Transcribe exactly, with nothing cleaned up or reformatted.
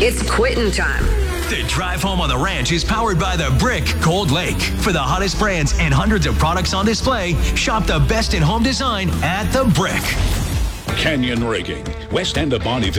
It's quitting time. The drive home on the ranch is powered by The Brick Cold Lake. For the hottest brands and hundreds of products on display, shop the best in home design at The Brick. Canyon Rigging, west end of Bonneville.